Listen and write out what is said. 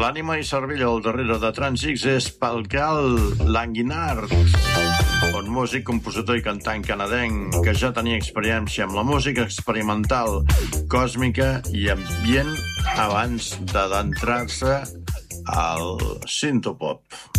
L'ànima i cervell al darrere de Transix és Pascal Languinart, un músic, compositor i cantant canadenc que ja tenia experiència amb la música experimental, còsmica i ambient abans d'adentrar-se al synthpop.